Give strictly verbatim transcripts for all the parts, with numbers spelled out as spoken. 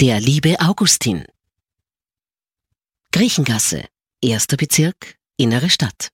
Der liebe Augustin. Griechengasse, erster Bezirk, Innere Stadt.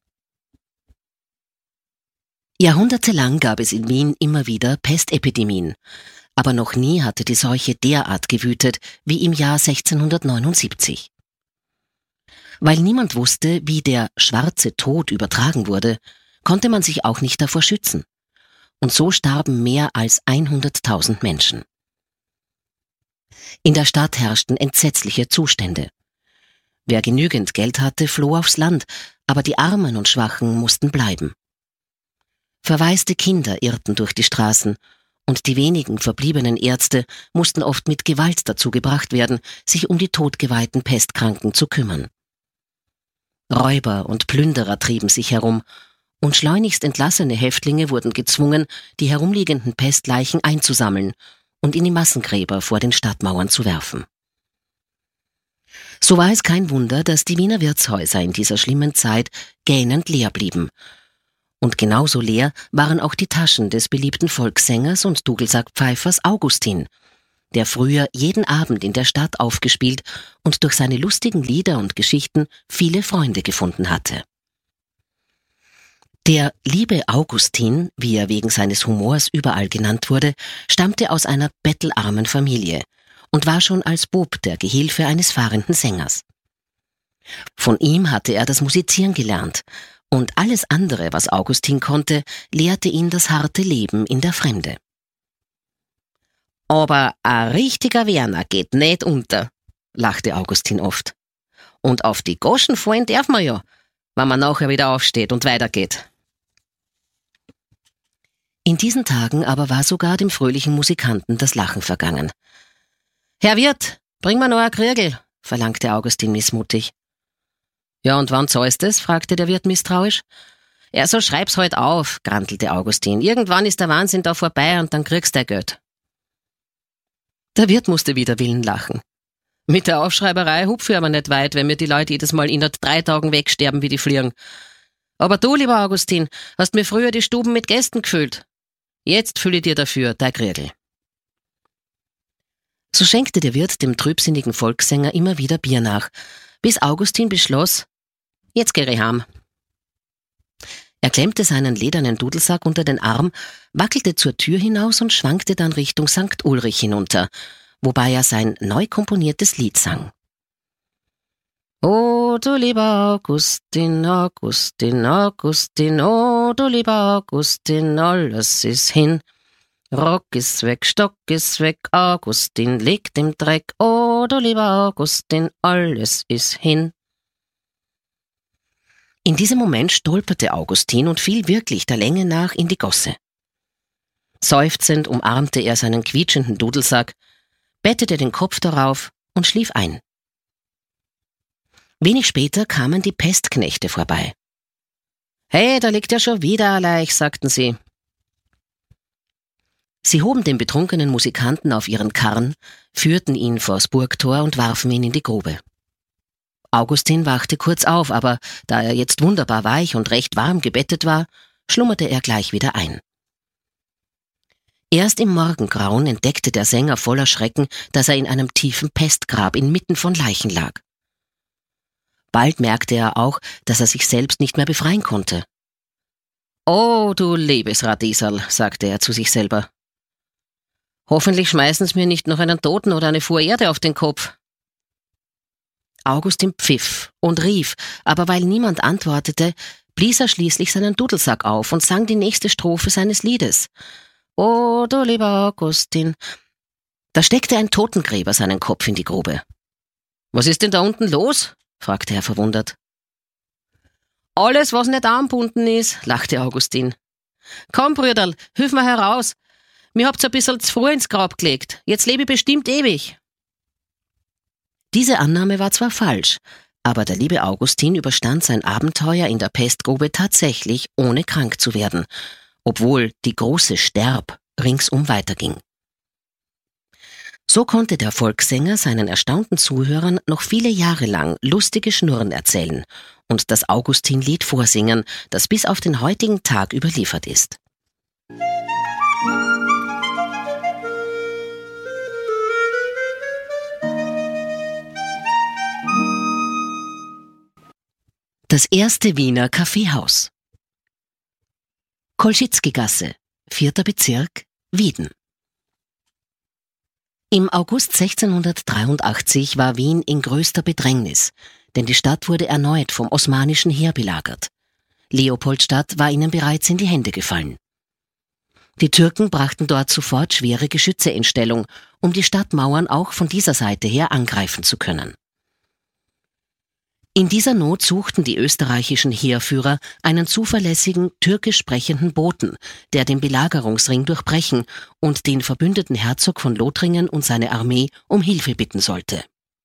Jahrhundertelang gab es in Wien immer wieder Pestepidemien, aber noch nie hatte die Seuche derart gewütet wie im Jahr sechzehnhundertneunundsiebzig. Weil niemand wusste, wie der schwarze Tod übertragen wurde, konnte man sich auch nicht davor schützen. Und so starben mehr als hunderttausend Menschen. In der Stadt herrschten entsetzliche Zustände. Wer genügend Geld hatte, floh aufs Land, aber die Armen und Schwachen mussten bleiben. Verwaiste Kinder irrten durch die Straßen, und die wenigen verbliebenen Ärzte mussten oft mit Gewalt dazu gebracht werden, sich um die todgeweihten Pestkranken zu kümmern. Räuber und Plünderer trieben sich herum, und schleunigst entlassene Häftlinge wurden gezwungen, die herumliegenden Pestleichen einzusammeln und in die Massengräber vor den Stadtmauern zu werfen. So war es kein Wunder, dass die Wiener Wirtshäuser in dieser schlimmen Zeit gähnend leer blieben. Und genauso leer waren auch die Taschen des beliebten Volkssängers und Dudelsackpfeifers Augustin, der früher jeden Abend in der Stadt aufgespielt und durch seine lustigen Lieder und Geschichten viele Freunde gefunden hatte. Der liebe Augustin, wie er wegen seines Humors überall genannt wurde, stammte aus einer bettelarmen Familie und war schon als Bub der Gehilfe eines fahrenden Sängers. Von ihm hatte er das Musizieren gelernt, und alles andere, was Augustin konnte, lehrte ihn das harte Leben in der Fremde. »Aber ein richtiger Werner geht nicht unter«, lachte Augustin oft. »Und auf die Goschen fallen darf man ja, wenn man nachher wieder aufsteht und weitergeht.« In diesen Tagen aber war sogar dem fröhlichen Musikanten das Lachen vergangen. »Herr Wirt, bring mir noch ein Kriegel«, verlangte Augustin missmutig. »Ja, und wann zahlst es?« fragte der Wirt misstrauisch. »Ja, so schreib's halt auf«, grantelte Augustin. »Irgendwann ist der Wahnsinn da vorbei und dann kriegst du dein Geld.« Der Wirt musste wider Willen lachen. »Mit der Aufschreiberei hupfe ich aber nicht weit, wenn mir die Leute jedes Mal innerhalb drei Tagen wegsterben wie die Fliegen. Aber du, lieber Augustin, hast mir früher die Stuben mit Gästen gefüllt. Jetzt fülle ich dir dafür dein Kriegel.« So schenkte der Wirt dem trübsinnigen Volkssänger immer wieder Bier nach, bis Augustin beschloss, jetzt geh ich heim. Er klemmte seinen ledernen Dudelsack unter den Arm, wackelte zur Tür hinaus und schwankte dann Richtung Sankt Ulrich hinunter, wobei er sein neu komponiertes Lied sang. »O du lieber Augustin, Augustin, Augustin, o du lieber Augustin, alles ist hin. Rock ist weg, Stock ist weg, Augustin liegt im Dreck, o du lieber Augustin, alles ist hin.« In diesem Moment stolperte Augustin und fiel wirklich der Länge nach in die Gosse. Seufzend umarmte er seinen quietschenden Dudelsack, bettete den Kopf darauf und schlief ein. Wenig später kamen die Pestknechte vorbei. »Hey, da liegt ja schon wieder ein Leich«, sagten sie. Sie hoben den betrunkenen Musikanten auf ihren Karren, führten ihn vors Burgtor und warfen ihn in die Grube. Augustin wachte kurz auf, aber da er jetzt wunderbar weich und recht warm gebettet war, schlummerte er gleich wieder ein. Erst im Morgengrauen entdeckte der Sänger voller Schrecken, dass er in einem tiefen Pestgrab inmitten von Leichen lag. Bald merkte er auch, dass er sich selbst nicht mehr befreien konnte. »Oh, du liebes Radieserl«, sagte er zu sich selber. »Hoffentlich schmeißen sie mir nicht noch einen Toten oder eine Fuhr Erde auf den Kopf.« Augustin pfiff und rief, aber weil niemand antwortete, blies er schließlich seinen Dudelsack auf und sang die nächste Strophe seines Liedes. »O du lieber Augustin«. Da steckte ein Totengräber seinen Kopf in die Grube. »Was ist denn da unten los?« fragte er verwundert. »Alles, was nicht angebunden ist«, lachte Augustin. »Komm, Brüderl, hilf mir heraus. Mir habt's ein bisschen zu früh ins Grab gelegt. Jetzt lebe ich bestimmt ewig.« Diese Annahme war zwar falsch, aber der liebe Augustin überstand sein Abenteuer in der Pestgrube tatsächlich, ohne krank zu werden, obwohl die große Sterb ringsum weiterging. So konnte der Volkssänger seinen erstaunten Zuhörern noch viele Jahre lang lustige Schnurren erzählen und das Augustin-Lied vorsingen, das bis auf den heutigen Tag überliefert ist. Das erste Wiener Kaffeehaus. Kolschitzki-Gasse, vierter Bezirk, Wieden. Im August sechzehnhundertdreiundachtzig war Wien in größter Bedrängnis, denn die Stadt wurde erneut vom osmanischen Heer belagert. Leopoldstadt war ihnen bereits in die Hände gefallen. Die Türken brachten dort sofort schwere Geschütze in Stellung, um die Stadtmauern auch von dieser Seite her angreifen zu können. In dieser Not suchten die österreichischen Heerführer einen zuverlässigen, türkisch sprechenden Boten, der den Belagerungsring durchbrechen und den verbündeten Herzog von Lothringen und seine Armee um Hilfe bitten sollte.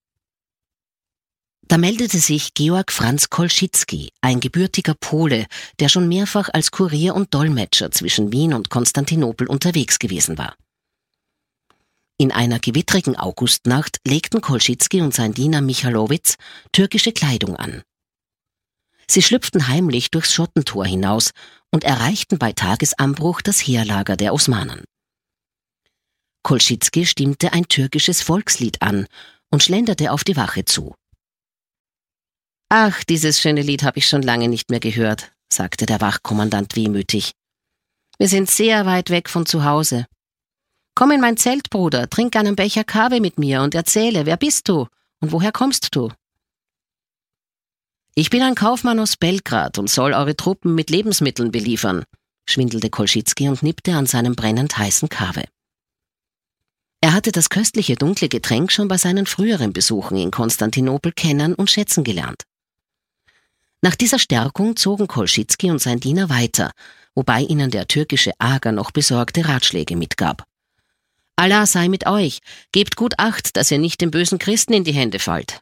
Da meldete sich Georg Franz Kolschitzki, ein gebürtiger Pole, der schon mehrfach als Kurier und Dolmetscher zwischen Wien und Konstantinopel unterwegs gewesen war. In einer gewittrigen Augustnacht legten Kolschitzki und sein Diener Michalowitz türkische Kleidung an. Sie schlüpften heimlich durchs Schottentor hinaus und erreichten bei Tagesanbruch das Heerlager der Osmanen. Kolschitzki stimmte ein türkisches Volkslied an und schlenderte auf die Wache zu. »Ach, dieses schöne Lied habe ich schon lange nicht mehr gehört«, sagte der Wachkommandant wehmütig. »Wir sind sehr weit weg von zu Hause. Komm in mein Zelt, Bruder, trink einen Becher Kaffee mit mir und erzähle, wer bist du und woher kommst du?« »Ich bin ein Kaufmann aus Belgrad und soll eure Truppen mit Lebensmitteln beliefern«, schwindelte Kolschitzki und nippte an seinem brennend heißen Kaffee. Er hatte das köstliche dunkle Getränk schon bei seinen früheren Besuchen in Konstantinopel kennen und schätzen gelernt. Nach dieser Stärkung zogen Kolschitzki und sein Diener weiter, wobei ihnen der türkische Ager noch besorgte Ratschläge mitgab. »Allah sei mit euch, gebt gut Acht, dass ihr nicht den bösen Christen in die Hände fallt.«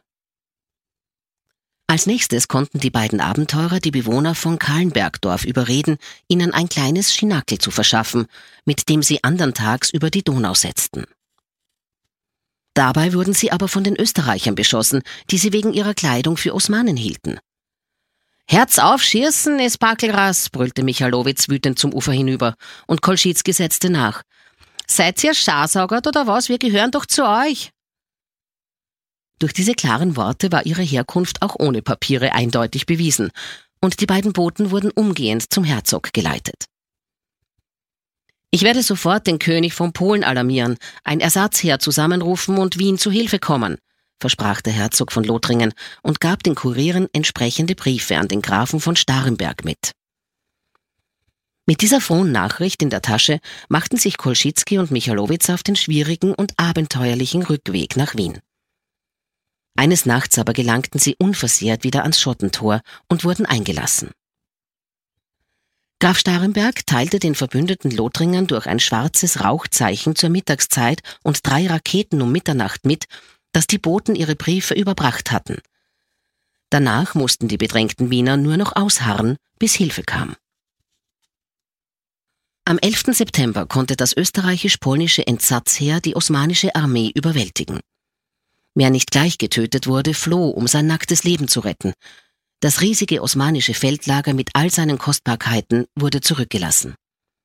Als nächstes konnten die beiden Abenteurer die Bewohner von Kahlenbergdorf überreden, ihnen ein kleines Schinackel zu verschaffen, mit dem sie andern Tags über die Donau setzten. Dabei wurden sie aber von den Österreichern beschossen, die sie wegen ihrer Kleidung für Osmanen hielten. »Herz auf, schießen, es Bakelras«, brüllte Michalowitz wütend zum Ufer hinüber, und Kolschitzki setzte nach. »Seid ihr scharsaugert oder was? Wir gehören doch zu euch!« Durch diese klaren Worte war ihre Herkunft auch ohne Papiere eindeutig bewiesen, und die beiden Boten wurden umgehend zum Herzog geleitet. »Ich werde sofort den König von Polen alarmieren, ein Ersatzheer zusammenrufen und Wien zu Hilfe kommen«, versprach der Herzog von Lothringen und gab den Kurieren entsprechende Briefe an den Grafen von Staremberg mit. Mit dieser frohen Nachricht in der Tasche machten sich Kolschitzki und Michalowitz auf den schwierigen und abenteuerlichen Rückweg nach Wien. Eines Nachts aber gelangten sie unversehrt wieder ans Schottentor und wurden eingelassen. Graf Staremberg teilte den verbündeten Lothringern durch ein schwarzes Rauchzeichen zur Mittagszeit und drei Raketen um Mitternacht mit, dass die Boten ihre Briefe überbracht hatten. Danach mussten die bedrängten Wiener nur noch ausharren, bis Hilfe kam. Am elften September konnte das österreichisch-polnische Entsatzheer die osmanische Armee überwältigen. Wer nicht gleich getötet wurde, floh, um sein nacktes Leben zu retten. Das riesige osmanische Feldlager mit all seinen Kostbarkeiten wurde zurückgelassen.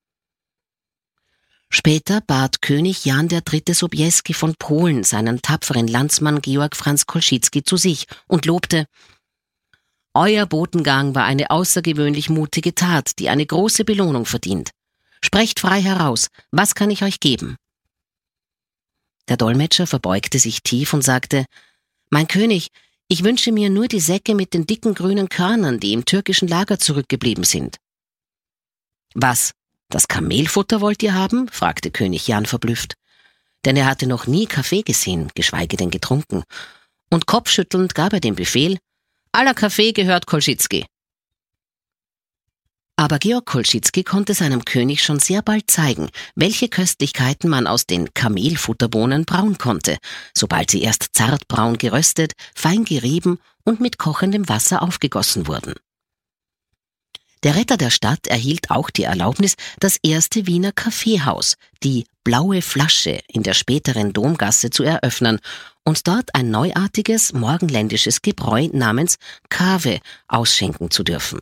Später bat König Jan der Dritte Sobieski von Polen seinen tapferen Landsmann Georg Franz Kolschitzki zu sich und lobte: »Euer Botengang war eine außergewöhnlich mutige Tat, die eine große Belohnung verdient. Sprecht frei heraus, was kann ich euch geben?« Der Dolmetscher verbeugte sich tief und sagte: »Mein König, ich wünsche mir nur die Säcke mit den dicken grünen Körnern, die im türkischen Lager zurückgeblieben sind.« »Was, das Kamelfutter wollt ihr haben?« fragte König Jan verblüfft. Denn er hatte noch nie Kaffee gesehen, geschweige denn getrunken. Und kopfschüttelnd gab er den Befehl: »Aller Kaffee gehört Kolschitzki.« Aber Georg Kolschitzki konnte seinem König schon sehr bald zeigen, welche Köstlichkeiten man aus den Kamelfutterbohnen brauen konnte, sobald sie erst zartbraun geröstet, fein gerieben und mit kochendem Wasser aufgegossen wurden. Der Retter der Stadt erhielt auch die Erlaubnis, das erste Wiener Kaffeehaus, die Blaue Flasche, in der späteren Domgasse zu eröffnen und dort ein neuartiges morgenländisches Gebräu namens Kave ausschenken zu dürfen.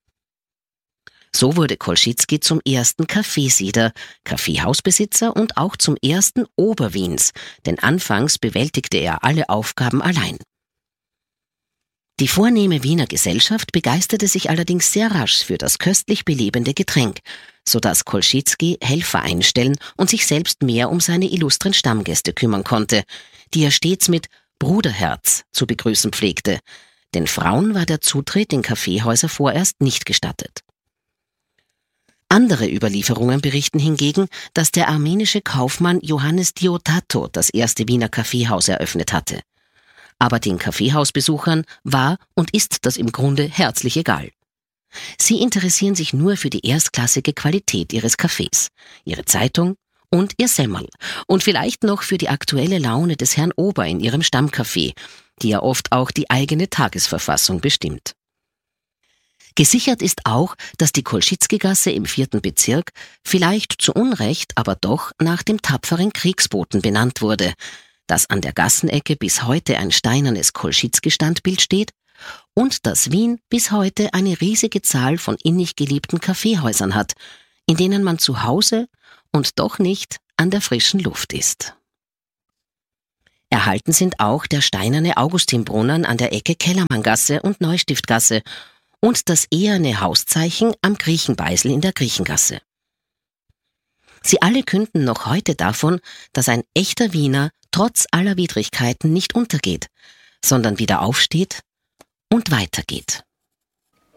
So wurde Kolschitzki zum ersten Kaffeesieder, Kaffeehausbesitzer und auch zum ersten Oberwiens, denn anfangs bewältigte er alle Aufgaben allein. Die vornehme Wiener Gesellschaft begeisterte sich allerdings sehr rasch für das köstlich belebende Getränk, sodass Kolschitzki Helfer einstellen und sich selbst mehr um seine illustren Stammgäste kümmern konnte, die er stets mit Bruderherz zu begrüßen pflegte, denn Frauen war der Zutritt in Kaffeehäuser vorerst nicht gestattet. Andere Überlieferungen berichten hingegen, dass der armenische Kaufmann Johannes Diotato das erste Wiener Kaffeehaus eröffnet hatte. Aber den Kaffeehausbesuchern war und ist das im Grunde herzlich egal. Sie interessieren sich nur für die erstklassige Qualität ihres Kaffees, ihre Zeitung und ihr Semmerl und vielleicht noch für die aktuelle Laune des Herrn Ober in ihrem Stammcafé, die ja oft auch die eigene Tagesverfassung bestimmt. Gesichert ist auch, dass die Kolschitzki-Gasse im vierten Bezirk vielleicht zu Unrecht, aber doch nach dem tapferen Kriegsboten benannt wurde, dass an der Gassenecke bis heute ein steinernes Kolschitzki-Standbild steht und dass Wien bis heute eine riesige Zahl von innig geliebten Kaffeehäusern hat, in denen man zu Hause und doch nicht an der frischen Luft ist. Erhalten sind auch der steinerne Augustinbrunnen an der Ecke Kellermanngasse und Neustiftgasse und das eherne Hauszeichen am Griechenbeisel in der Griechengasse. Sie alle künden noch heute davon, dass ein echter Wiener trotz aller Widrigkeiten nicht untergeht, sondern wieder aufsteht und weitergeht.